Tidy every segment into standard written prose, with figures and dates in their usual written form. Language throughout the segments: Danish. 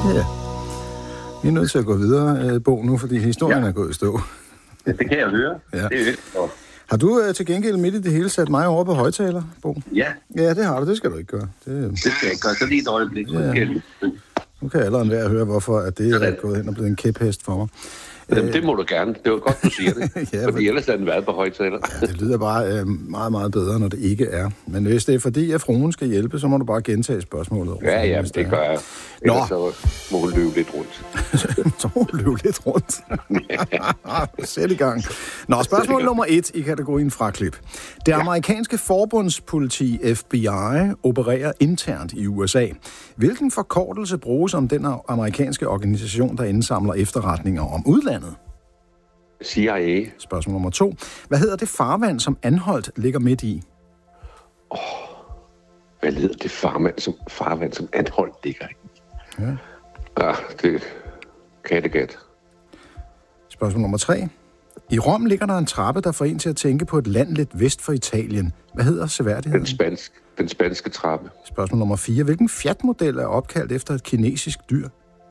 Ja. Vi er nødt til at gå videre, Bo, nu, fordi historien er gået i stå. Ja, det kan jeg høre. Ja. Det er jo. Har du til gengæld midt i det hele sat mig over på højtaler, Bo? Ja. Ja, det har du. Det skal du ikke gøre. Det skal jeg ikke gøre. Så lige et øjeblik. Ja. Nu kan jeg allerede være at høre, hvorfor at det er gået hen og blevet en kæphest for mig. Jamen, det må du gerne. Det var godt, du siger det. Ja, fordi ellers har den været på højtaler. Ja, det lyder bare meget, meget bedre, når det ikke er. Men hvis det er fordi, at fruen skal hjælpe, så må du bare gentage spørgsmålet. Ja, det gør jeg. Ellers så må hun løbe lidt rundt. Så må hun løbe lidt rundt. Sæt i gang. Nå, spørgsmål nummer 1 i kategorien fraklip. Det amerikanske forbundspoliti FBI opererer internt i USA. Hvilken forkortelse bruges om den amerikanske organisation, der indsamler efterretninger om udlandet? CIA. Spørgsmål nummer 2. Hvad hedder det farvand, som Anholt ligger midt i? Hvad hedder det farvand, som Anholt ligger i? Ja, det Kattegat. Spørgsmål nummer 3. I Rom ligger der en trappe, der får en til at tænke på et land lidt vest for Italien. Hvad hedder seværdigheden? Den spanske trappe. Spørgsmål nummer 4. Hvilken Fiat-model er opkaldt efter et kinesisk dyr?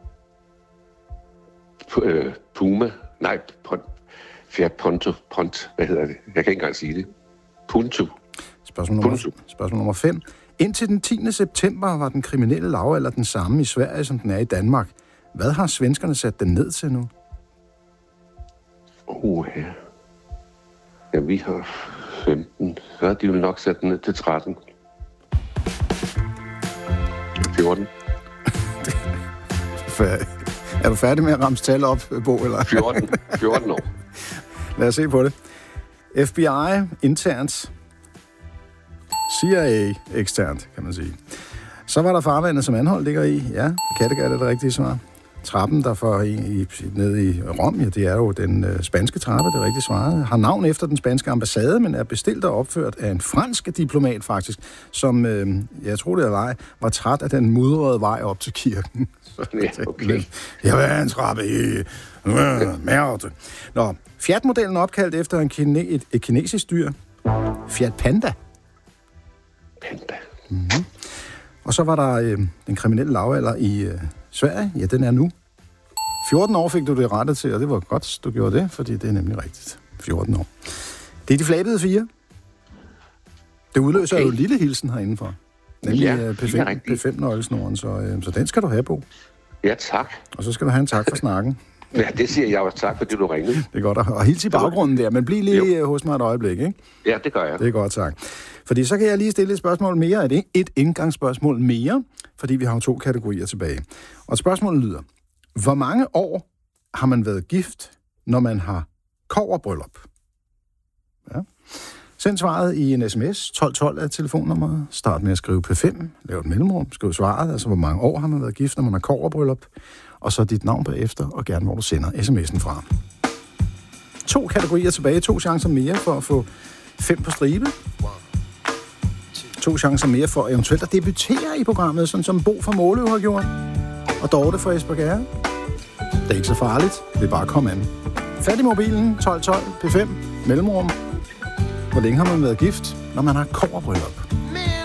Puma. Nej, Fiat Punto. Hvad hedder det? Jeg kan ikke engang sige det. Punto. Spørgsmål nummer 5. Indtil den 10. september var den kriminelle lavalder den samme i Sverige, som den er i Danmark. Hvad har svenskerne sat den ned til nu? Ja, vi har 15. Så har de jo nok sat den ned til 13. 14. Er du færdig med at ramse tal op, Bo? Eller? 14 år. Lad os se på det. FBI internt. CIA eksternt, kan man sige. Så var der farvandet, som Anholt ligger i. Ja, Kattegat er det rigtige svar. Trappen, der får ned i Rom, ja, det er jo den spanske trappe, det er rigtigt svaret. Har navn efter den spanske ambassade, men er bestilt og opført af en fransk diplomat faktisk, som, jeg tror det er ej, var træt af den mudrede vej op til kirken. Ja, okay. Jeg vil have en trappe i mærte. Nå, Fiat-modellen er opkaldt efter et kinesisk dyr. Fiat Panda. Mm-hmm. Og så var der den kriminelle lavalder i Sverige. Ja, den er nu. 14 år fik du det rettet til, og det var godt, du gjorde det, fordi det er nemlig rigtigt. 14 år. Det er de flabede 4. Det udløser jo en lille hilsen herindenfor. Nemlig P5-nøglesnoren, så den skal du have på. Ja, tak. Og så skal du have en tak for snakken. Ja, det siger jeg også tak, fordi du ringede. Det er godt, og hils i baggrunden der, men bliv lige hos mig et øjeblik, ikke? Ja, det gør jeg. Det er godt, tak. Fordi så kan jeg lige stille et spørgsmål mere. Et indgangsspørgsmål mere, fordi vi har jo 2 kategorier tilbage. Og spørgsmålet lyder: hvor mange år har man været gift, når man har kobberbryllup? Ja. Send svaret i en sms. 1212 er telefonnummeret. Start med at skrive P5. Lav et mellemrum. Skriv svaret, altså hvor mange år har man været gift, når man har kobberbryllup. Og så dit navn bagefter, og gerne hvor du sender sms'en fra. 2 kategorier tilbage. 2 chancer mere for at få 5 på stribe. 2 chancer mere for eventuelt at debutere i programmet, sådan som Bo fra Måløv har gjort. Og Dorte fra Esbjerg. Det er ikke så farligt. Det er bare at komme an. Fat i mobilen. 1212 P5. Mellemrum. Hvor længe har man været gift, når man har kobberbryllup?